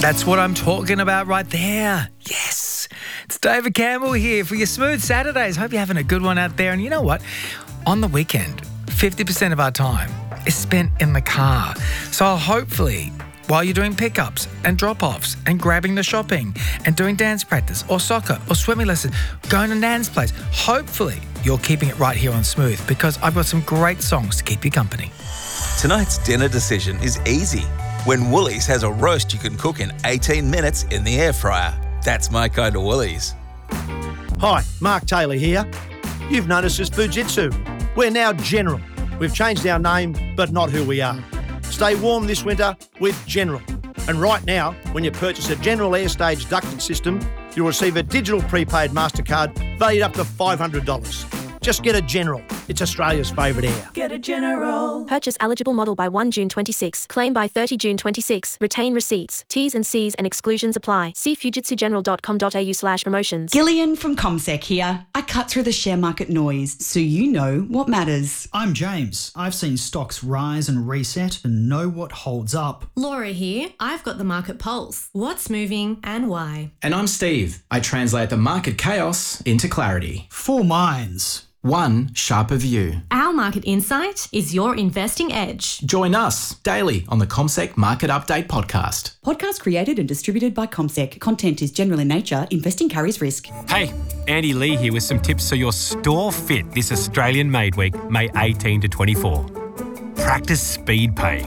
That's what I'm talking about right there. Yes. It's David Campbell here for your Smooth Saturdays. Hope you're having a good one out there. And you know what? On the weekend, 50% of our time is spent in the car. So hopefully, while you're doing pickups and drop-offs and grabbing the shopping and doing dance practice or soccer or swimming lessons, going to Nan's place, hopefully you're keeping it right here on Smooth because I've got some great songs to keep you company. Tonight's dinner decision is easy when Woolies has a roast you can cook in 18 minutes in the air fryer. That's my kind of Woolies. Hi, Mark Taylor here. You've noticed us Fujitsu. We're now General. We've changed our name, but not who we are. Stay warm this winter with General. And right now, when you purchase a General Airstage ducted system, you'll receive a digital prepaid MasterCard valued up to $500. Just get a General. It's Australia's favourite air. Get a General. Purchase eligible model by 1 June 26. Claim by 30 June 26. Retain receipts. T's and C's and exclusions apply. See fujitsugeneral.com.au/promotions. Gillian from ComSec here. I cut through the share market noise so you know what matters. I'm James. I've seen stocks rise and reset and know what holds up. Laura here. I've got the market pulse. What's moving and why? And I'm Steve. I translate the market chaos into clarity. 4 minds. One sharper view. Our market insight is your investing edge. Join us daily on the ComSec Market Update podcast. Podcast created and distributed by ComSec. Content is general in nature. Investing carries risk. Hey, Andy Lee here with some tips so you're store fit this Australian Made Week, May 18 to 24. Practice speed pay.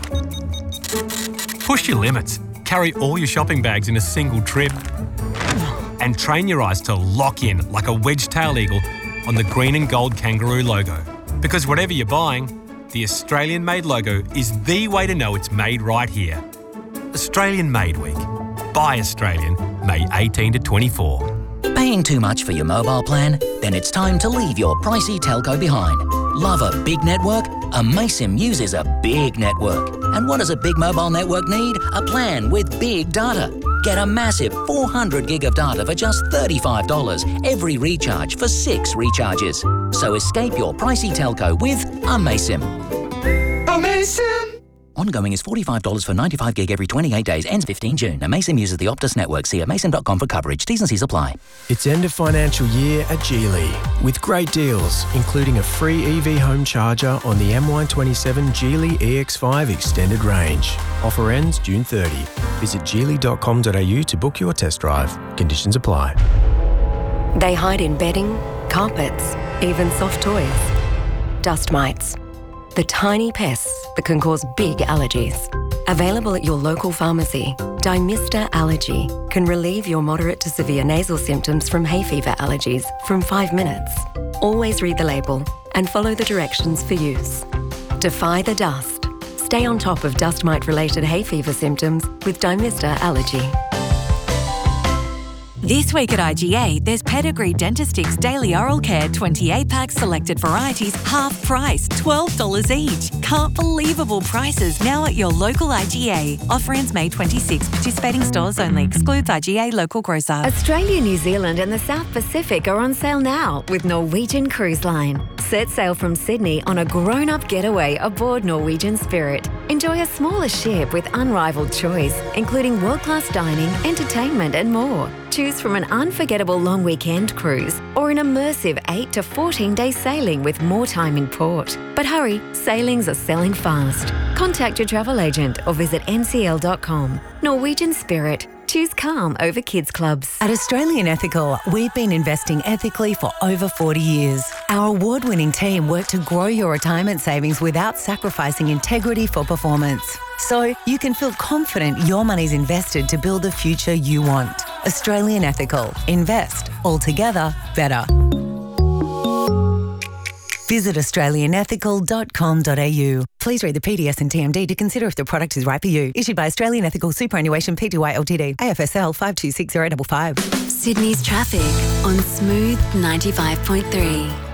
Push your limits. Carry all your shopping bags in a single trip. And train your eyes to lock in like a wedge-tailed eagle on the green and gold kangaroo logo. Because whatever you're buying, the Australian Made logo is the way to know it's made right here. Australian Made Week. Buy Australian, May 18 to 24. Paying too much for your mobile plan? Then it's time to leave your pricey telco behind. Love a big network? Amaysim uses a big network. And what does a big mobile network need? A plan with big data. Get a massive 400 gig of data for just $35 every recharge for 6 recharges. So escape your pricey telco with Amaysim. Amazing! Ongoing is $45 for 95 gig every 28 days. Ends 15 June. Amaysim uses the Optus network. See amaysim.com for coverage. T's and C's apply. It's end of financial year at Geely with great deals, including a free EV home charger on the MY27 Geely EX5 extended range. Offer ends June 30. Visit geely.com.au to book your test drive. Conditions apply. They hide in bedding, carpets, even soft toys. Dust mites. The tiny pests that can cause big allergies. Available at your local pharmacy, Dymista Allergy can relieve your moderate to severe nasal symptoms from hay fever allergies from 5 minutes. Always read the label and follow the directions for use. Defy the dust. Stay on top of dust mite-related hay fever symptoms with Dymista Allergy. This week at IGA, there's Pedigree Dentistix Daily Oral Care 28-pack selected varieties, half price, $12 each. Can't believable prices now at your local IGA. Offer ends May 26. Participating stores only. Excludes IGA local grocer. Australia, New Zealand and the South Pacific are on sale now with Norwegian Cruise Line. Set sail from Sydney on a grown-up getaway aboard Norwegian Spirit. Enjoy a smaller ship with unrivaled choice, including world-class dining, entertainment and more. Choose from an unforgettable long weekend cruise or an immersive 8 to 14-day sailing with more time in port. But hurry, sailings are selling fast. Contact your travel agent or visit ncl.com. Norwegian Spirit. Choose calm over kids clubs. At Australian Ethical, we've been investing ethically for over 40 years. Our award-winning team work to grow your retirement savings without sacrificing integrity for performance. So you can feel confident your money's invested to build the future you want. Australian Ethical. Invest. Altogether better. Visit australianethical.com.au. Please read the PDS and TMD to consider if the product is right for you. Issued by Australian Ethical Superannuation Pty Ltd. AFSL 5260055. Sydney's traffic on Smooth 95.3.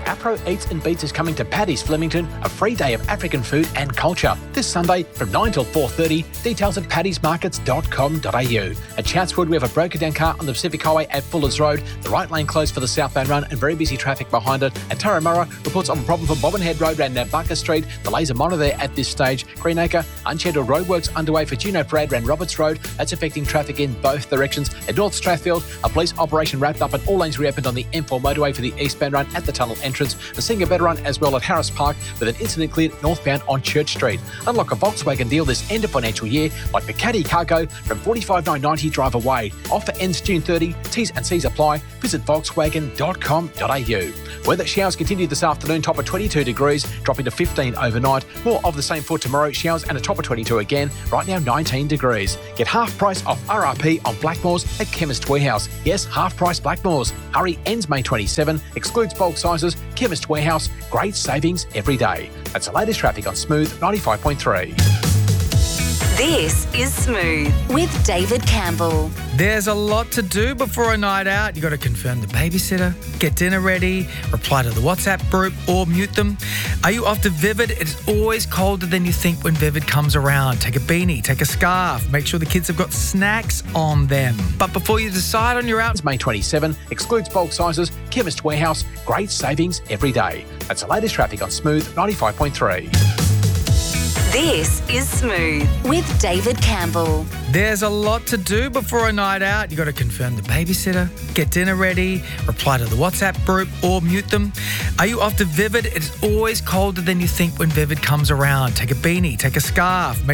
APRO Eats and Beats is coming to Paddy's Flemington, a free day of African food and culture. This Sunday from 9 till 4:30. Details at paddysmarkets.com.au. At Chatswood, we have a broken down car on the Pacific Highway at Fuller's Road. The right lane closed for the southbound run and very busy traffic behind it. At Turramurra, reports of a problem for Bobbin Head Road around Nambucca Street. Delays are monitored there at this stage. Greenacre, unscheduled roadworks underway for Juno Parade around Roberts Road. That's affecting traffic in both directions. At North Strathfield, a police operation wrapped up and all lanes reopened on the M4 motorway for the eastbound run at the tunnel entrance. The Singer Better Run as well at Harris Park with an incident cleared northbound on Church Street. Unlock a Volkswagen deal this end of financial year like the Caddy Cargo from $45,990 drive away. Offer ends June 30. T's and C's apply. Visit Volkswagen.com.au. Weather showers continue this afternoon, top of 22 degrees, dropping to 15 overnight. More of the same for tomorrow, showers and a top of 22 again, right now 19 degrees. Get half price off RRP on Blackmores at Chemist Warehouse. Yes, half price Blackmores. Hurry ends May 27, excludes bulk sizes. Chemist Warehouse, great savings every day. That's the latest traffic on Smooth 95.3. This is Smooth with David Campbell. There's a lot to do before a night out. You got to confirm the babysitter, get dinner ready, reply to the WhatsApp group or mute them. Are you off to Vivid? It's always colder than you think when Vivid comes around. Take a beanie, take a scarf, make sure the kids have got snacks on them. But before you decide on your out, May 27, excludes bulk sizes. Chemist Warehouse, great savings every day. That's the latest traffic on Smooth 95.3. This is Smooth with David Campbell. There's a lot to do before a night out. You got to confirm the babysitter, get dinner ready, reply to the WhatsApp group or mute them. Are you off to Vivid? It's always colder than you think when Vivid comes around. Take a beanie, take a scarf, make